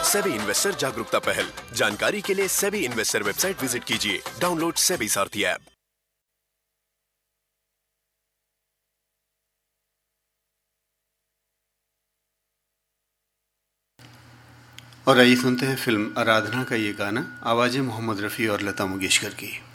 SEBI investor जागरूकता पहल। जानकारी के लिए सेबी इन्वेस्टर वेबसाइट विजिट कीजिए। डाउनलोड सेबी सारथी ऐप। और आइए सुनते हैं फिल्म आराधना का ये गाना, आवाज़ें मोहम्मद रफ़ी और लता मंगेशकर की।